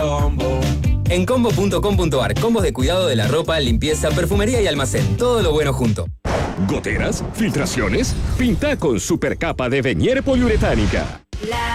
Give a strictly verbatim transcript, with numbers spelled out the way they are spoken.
En combo punto com punto ar, combos de cuidado de la ropa, limpieza, perfumería y almacén. Todo lo bueno junto. ¿Goteras? ¿Filtraciones? Pinta con supercapa de Venier poliuretánica.